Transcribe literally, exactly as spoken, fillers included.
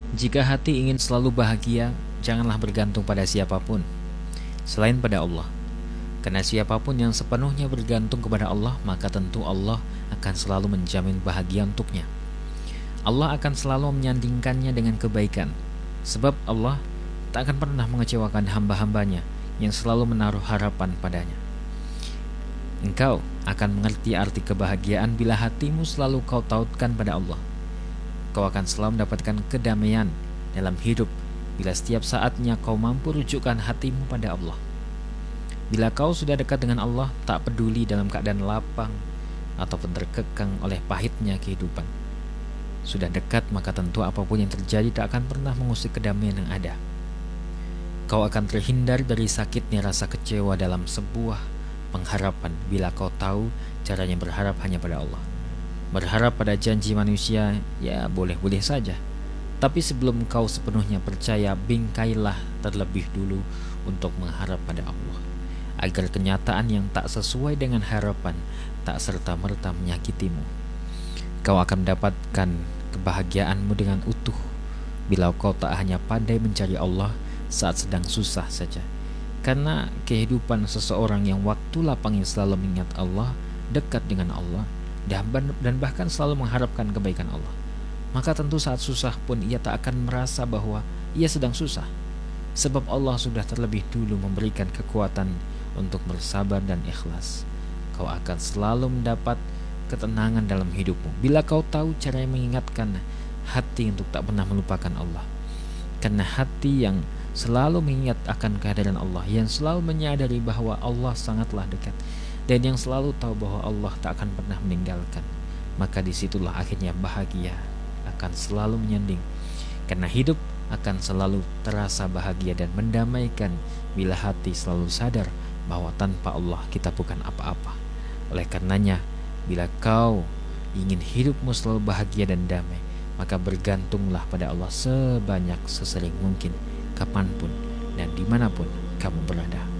Jika hati ingin selalu bahagia, janganlah bergantung pada siapapun selain pada Allah. Karena siapapun yang sepenuhnya bergantung kepada Allah, maka tentu Allah akan selalu menjamin bahagia untuknya. Allah akan selalu menyandingkannya dengan kebaikan, sebab Allah tak akan pernah mengecewakan hamba-hambanya yang selalu menaruh harapan padanya. Engkau akan mengerti arti kebahagiaan bila hatimu selalu kau tautkan pada Allah. Kau akan selalu mendapatkan kedamaian dalam hidup bila setiap saatnya kau mampu rujukkan hatimu pada Allah. Bila kau sudah dekat dengan Allah, tak peduli dalam keadaan lapang ataupun terkekang oleh pahitnya kehidupan. Sudah dekat, maka tentu apapun yang terjadi tak akan pernah mengusik kedamaian yang ada. Kau akan terhindar dari sakitnya rasa kecewa dalam sebuah pengharapan bila kau tahu caranya berharap hanya pada Allah. Berharap pada janji manusia, ya boleh-boleh saja. Tapi sebelum kau sepenuhnya percaya, bingkailah terlebih dulu untuk mengharap pada Allah, agar kenyataan yang tak sesuai dengan harapan tak serta-merta menyakitimu. Kau akan mendapatkan kebahagiaanmu dengan utuh bila kau tak hanya pandai mencari Allah saat sedang susah saja. Karena kehidupan seseorang yang waktu lapangnya selalu mengingat Allah, dekat dengan Allah, dan bahkan selalu mengharapkan kebaikan Allah, maka tentu saat susah pun ia tak akan merasa bahwa ia sedang susah, sebab Allah sudah terlebih dulu memberikan kekuatan untuk bersabar dan ikhlas. Kau akan selalu mendapat ketenangan dalam hidupmu bila kau tahu cara yang mengingatkan hati untuk tak pernah melupakan Allah. Karena hati yang selalu mengingat akan kehadiran Allah, yang selalu menyadari bahwa Allah sangatlah dekat, dan yang selalu tahu bahwa Allah tak akan pernah meninggalkan, maka disitulah akhirnya bahagia akan selalu menyanding. Karena hidup akan selalu terasa bahagia dan mendamaikan bila hati selalu sadar bahwa tanpa Allah kita bukan apa-apa. Oleh karenanya, bila kau ingin hidupmu selalu bahagia dan damai, maka bergantunglah pada Allah sebanyak sesering mungkin, kapanpun dan dimanapun kamu berada.